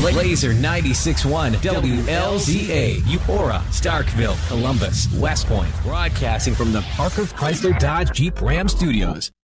Laser 96.1 WLZA, Eupora, Starkville, Columbus, West Point. Broadcasting from the Parker Chrysler Dodge Jeep Ram Studios.